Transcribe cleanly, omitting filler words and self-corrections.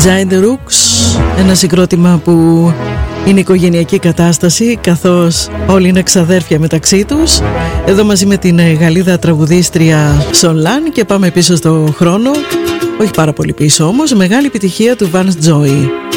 Giant Rooks, ένα συγκρότημα που είναι οικογενειακή κατάσταση, καθώς όλοι είναι εξαδέρφια μεταξύ τους. Εδώ μαζί με την Γαλλίδα τραγουδίστρια Σολάν. Και πάμε πίσω στο χρόνο, όχι πάρα πολύ πίσω όμως, μεγάλη επιτυχία του Vance Joy.